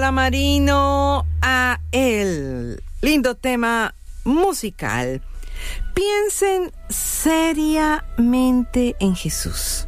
Paola Marino, a él. Lindo tema musical. Piensen seriamente en Jesús.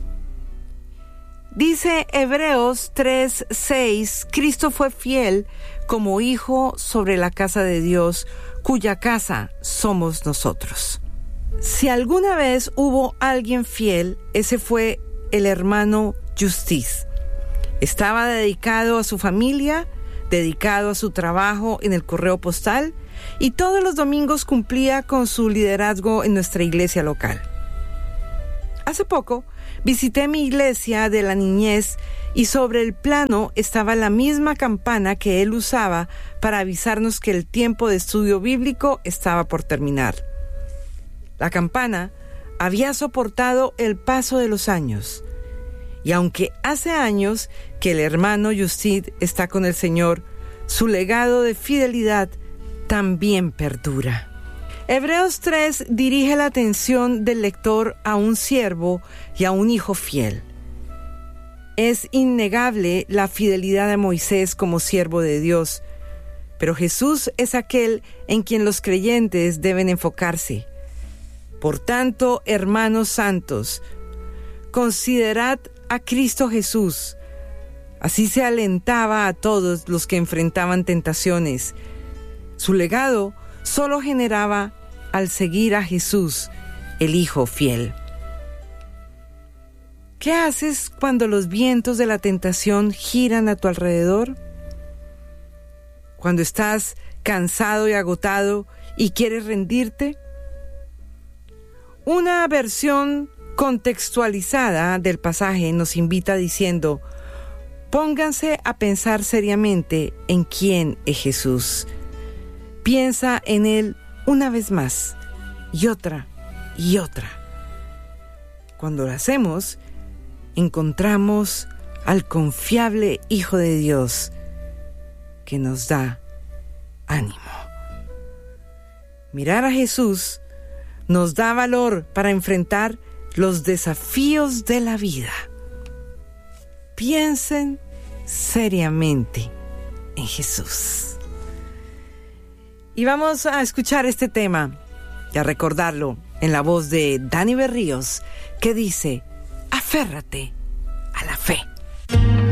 Dice Hebreos 3:6, Cristo fue fiel como hijo sobre la casa de Dios, cuya casa somos nosotros. Si alguna vez hubo alguien fiel, ese fue el hermano Justice. Estaba dedicado a su familia, dedicado a su trabajo en el correo postal y todos los domingos cumplía con su liderazgo en nuestra iglesia local. Hace poco visité mi iglesia de la niñez y sobre el plano estaba la misma campana que él usaba para avisarnos que el tiempo de estudio bíblico estaba por terminar. La campana había soportado el paso de los años, y aunque hace años que el hermano Yussid está con el Señor, su legado de fidelidad también perdura. Hebreos 3 dirige la atención del lector a un siervo y a un hijo fiel. Es innegable la fidelidad de Moisés como siervo de Dios, pero Jesús es aquel en quien los creyentes deben enfocarse. Por tanto, hermanos santos, considerad a Cristo Jesús. Así se alentaba a todos los que enfrentaban tentaciones. Su legado solo generaba al seguir a Jesús, el Hijo fiel. ¿Qué haces cuando los vientos de la tentación giran a tu alrededor? Cuando estás cansado y agotado y quieres rendirte. Una versión contextualizada del pasaje nos invita diciendo: pónganse a pensar seriamente en quién es Jesús. Piensa en Él una vez más, y otra, y otra. Cuando lo hacemos, encontramos al confiable Hijo de Dios que nos da ánimo. Mirar a Jesús nos da valor para enfrentar los desafíos de la vida. Piensen seriamente en Jesús. Y vamos a escuchar este tema y a recordarlo en la voz de Dani Berríos, que dice: aférrate a la fe.